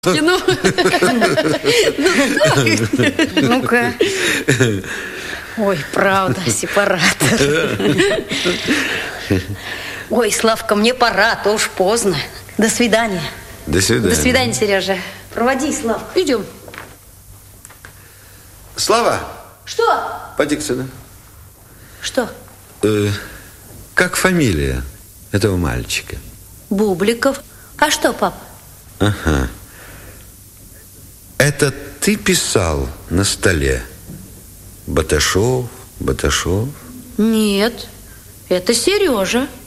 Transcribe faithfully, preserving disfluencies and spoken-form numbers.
Ну, ну-ка. Ой, правда, сепаратор. Ой, Славка, мне пора, то уж поздно. До свидания. До свидания. До свидания, Сережа. Проводи, Славку. Идем. Слава. Что? Поди-ка сюда. Что? Э, как фамилия этого мальчика? Бубликов. А что, пап? Ага. Это ты писал на столе? Баташов, Баташов? Нет, это Сережа.